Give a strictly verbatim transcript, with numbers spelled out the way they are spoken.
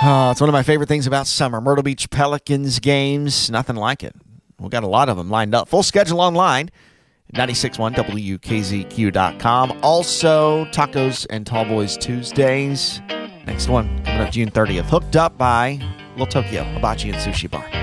Uh, it's one of my favorite things about summer. Myrtle Beach Pelicans games, nothing like it. We've got a lot of them lined up. Full schedule online, ninety-six point one W K Z Q dot com. Also, Tacos and Tall Boys Tuesdays. Next one coming up June thirtieth. Hooked up by Little Tokyo Hibachi and Sushi Bar.